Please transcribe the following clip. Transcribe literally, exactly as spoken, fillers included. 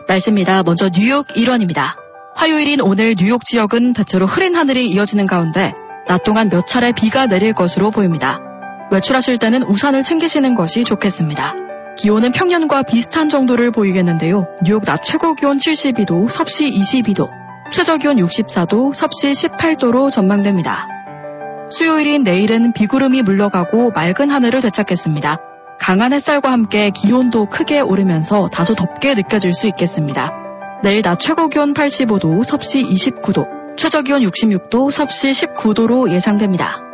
날씨입니다. 먼저 뉴욕 일원입니다. 화요일인 오늘 뉴욕 지역은 대체로 흐린 하늘이 이어지는 가운데 낮 동안 몇 차례 비가 내릴 것으로 보입니다. 외출하실 때는 우산을 챙기시는 것이 좋겠습니다. 기온은 평년과 비슷한 정도를 보이겠는데요. 뉴욕 낮 최고 기온 칠십이 도, 섭씨 이십이 도, 최저 기온 육십사 도, 섭씨 십팔 도로 전망됩니다. 수요일인 내일은 비구름이 물러가고 맑은 하늘을 되찾겠습니다. 강한 햇살과 함께 기온도 크게 오르면서 다소 덥게 느껴질 수 있겠습니다. 내일 낮 최고 기온 팔십오 도, 섭씨 이십구 도, 최저 기온 육십육 도, 섭씨 십구 도로 예상됩니다.